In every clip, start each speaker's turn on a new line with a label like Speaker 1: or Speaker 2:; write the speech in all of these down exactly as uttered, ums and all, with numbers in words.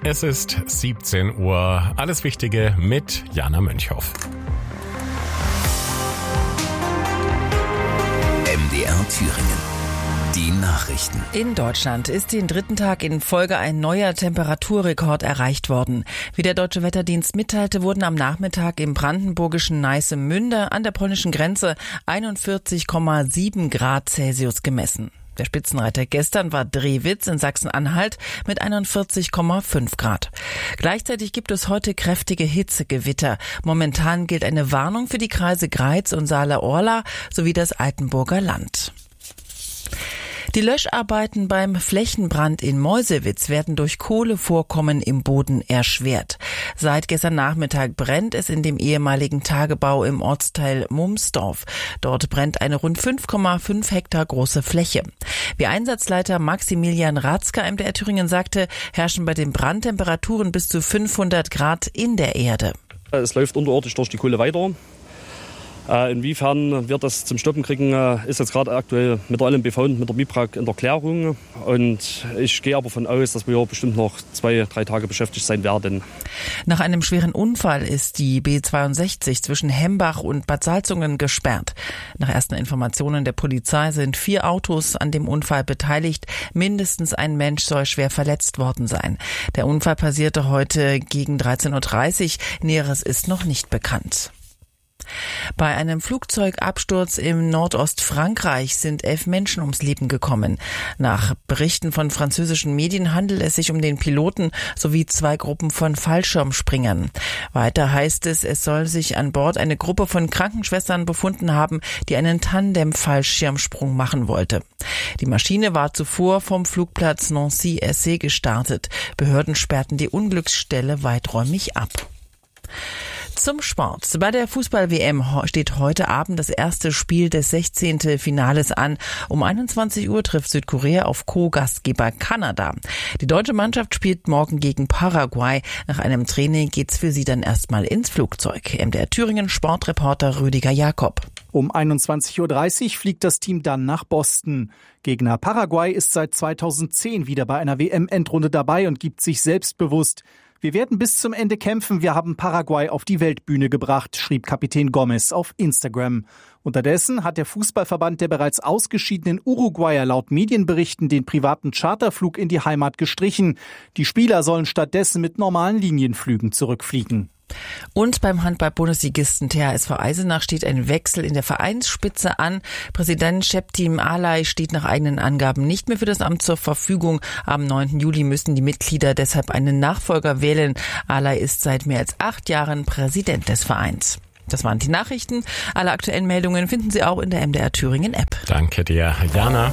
Speaker 1: Es ist siebzehn Uhr. Alles Wichtige mit Jana Mönchhoff.
Speaker 2: M D R Thüringen. Die Nachrichten.
Speaker 3: In Deutschland ist den dritten Tag in Folge ein neuer Temperaturrekord erreicht worden. Wie der Deutsche Wetterdienst mitteilte, wurden am Nachmittag im brandenburgischen Neissemünde an der polnischen Grenze einundvierzig Komma sieben Grad Celsius gemessen. Der Spitzenreiter gestern war Drewitz in Sachsen-Anhalt mit einundvierzig Komma fünf Grad. Gleichzeitig gibt es heute kräftige Hitzegewitter. Momentan gilt eine Warnung für die Kreise Greiz und Saale-Orla sowie das Altenburger Land. Die Löscharbeiten beim Flächenbrand in Meuselwitz werden durch Kohlevorkommen im Boden erschwert. Seit gestern Nachmittag brennt es in dem ehemaligen Tagebau im Ortsteil Mumsdorf. Dort brennt eine rund fünf Komma fünf Hektar große Fläche. Wie Einsatzleiter Maximilian Ratzka M D R Thüringen sagte, herrschen bei den Brandtemperaturen bis zu fünfhundert Grad in der Erde.
Speaker 4: Es läuft unterirdisch durch die Kohle weiter. Äh, inwiefern wir das zum Stoppen kriegen, äh, ist jetzt gerade aktuell mit der L M B V und mit der MIPRAG in der Klärung. Und ich gehe aber davon aus, dass wir bestimmt noch zwei, drei Tage beschäftigt sein werden.
Speaker 3: Nach einem schweren Unfall ist die B zweiundsechzig zwischen Hembach und Bad Salzungen gesperrt. Nach ersten Informationen der Polizei sind vier Autos an dem Unfall beteiligt. Mindestens ein Mensch soll schwer verletzt worden sein. Der Unfall passierte heute gegen dreizehn Uhr dreißig. Näheres ist noch nicht bekannt. Bei einem Flugzeugabsturz im Nordostfrankreich sind elf Menschen ums Leben gekommen. Nach Berichten von französischen Medien handelt es sich um den Piloten sowie zwei Gruppen von Fallschirmspringern. Weiter heißt es, es soll sich an Bord eine Gruppe von Krankenschwestern befunden haben, die einen Tandem-Fallschirmsprung machen wollte. Die Maschine war zuvor vom Flugplatz Nancy-Essay gestartet. Behörden sperrten die Unglücksstelle weiträumig ab. Zum Sport. Bei der Fußball-W M steht heute Abend das erste Spiel des sechzehnten Finales an. Um einundzwanzig Uhr trifft Südkorea auf Co-Gastgeber Kanada. Die deutsche Mannschaft spielt morgen gegen Paraguay. Nach einem Training geht's für sie dann erstmal ins Flugzeug. M D R Thüringen Sportreporter Rüdiger Jakob.
Speaker 5: Um einundzwanzig Uhr dreißig fliegt das Team dann nach Boston. Gegner Paraguay ist seit zweitausendzehn wieder bei einer W M-Endrunde dabei und gibt sich selbstbewusst: Wir werden bis zum Ende kämpfen, wir haben Paraguay auf die Weltbühne gebracht, schrieb Kapitän Gomez auf Instagram. Unterdessen hat der Fußballverband der bereits ausgeschiedenen Uruguayer laut Medienberichten den privaten Charterflug in die Heimat gestrichen. Die Spieler sollen stattdessen mit normalen Linienflügen zurückfliegen.
Speaker 3: Und beim Handball-Bundesligisten T H S V Eisenach steht ein Wechsel in der Vereinsspitze an. Präsident Şeptim Alay steht nach eigenen Angaben nicht mehr für das Amt zur Verfügung. Am neunten Juli müssen die Mitglieder deshalb einen Nachfolger wählen. Alay ist seit mehr als acht Jahren Präsident des Vereins. Das waren die Nachrichten. Alle aktuellen Meldungen finden Sie auch in der M D R Thüringen App.
Speaker 1: Danke dir, Jana.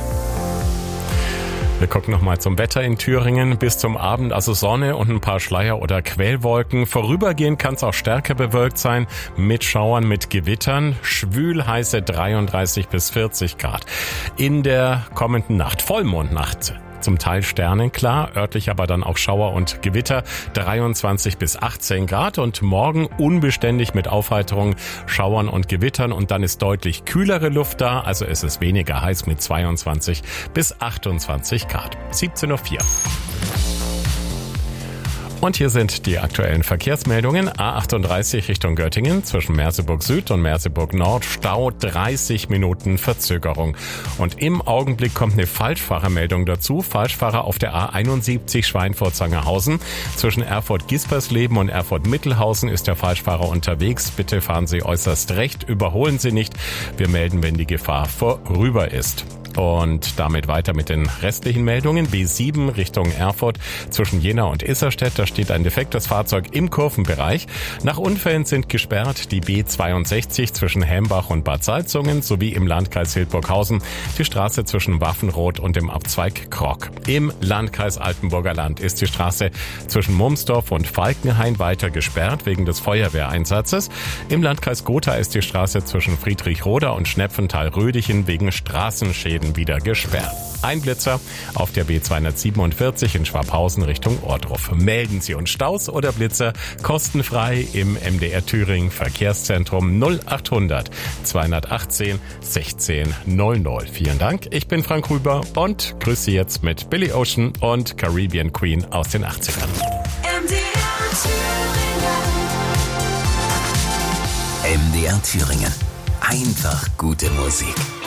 Speaker 1: Wir gucken nochmal zum Wetter in Thüringen. Bis zum Abend also Sonne und ein paar Schleier- oder Quellwolken. Vorübergehend kann es auch stärker bewölkt sein mit Schauern, mit Gewittern. Schwül heiße dreiunddreißig bis vierzig Grad. In der kommenden Nacht, Vollmondnacht, zum Teil sternenklar, örtlich aber dann auch Schauer und Gewitter, dreiundzwanzig bis achtzehn Grad und morgen unbeständig mit Aufheiterung, Schauern und Gewittern und dann ist deutlich kühlere Luft da, also es ist weniger heiß mit zweiundzwanzig bis achtundzwanzig Grad. siebzehn Uhr vier. Und hier sind die aktuellen Verkehrsmeldungen. A achtunddreißig Richtung Göttingen zwischen Merseburg Süd und Merseburg Nord. Stau, dreißig Minuten Verzögerung. Und im Augenblick kommt eine Falschfahrermeldung dazu. Falschfahrer auf der A einundsiebzig Schweinfurt-Sangerhausen. Zwischen Erfurt-Gispersleben und Erfurt-Mittelhausen ist der Falschfahrer unterwegs. Bitte fahren Sie äußerst recht, überholen Sie nicht. Wir melden, wenn die Gefahr vorüber ist. Und damit weiter mit den restlichen Meldungen. B sieben Richtung Erfurt zwischen Jena und Isserstedt. Da steht ein defektes Fahrzeug im Kurvenbereich. Nach Unfällen sind gesperrt die B zweiundsechzig zwischen Hembach und Bad Salzungen sowie im Landkreis Hildburghausen die Straße zwischen Waffenroth und dem Abzweig Krock. Im Landkreis Altenburger Land ist die Straße zwischen Mumsdorf und Falkenhain weiter gesperrt wegen des Feuerwehreinsatzes. Im Landkreis Gotha ist die Straße zwischen Friedrichroda und Schnepfenthal-Rödichen wegen Straßenschäden Süden wieder gesperrt. Ein Blitzer auf der B zweihundertsiebenundvierzig in Schwabhausen Richtung Ohrdruf. Melden Sie uns Staus oder Blitzer kostenfrei im M D R Thüringen Verkehrszentrum null achthundert zweihundertachtzehn sechzehn null null. Vielen Dank, ich bin Frank Rüber und grüße Sie jetzt mit Billy Ocean und Caribbean Queen aus den achtzigern.
Speaker 2: M D R Thüringen. M D R Thüringen. Einfach gute Musik.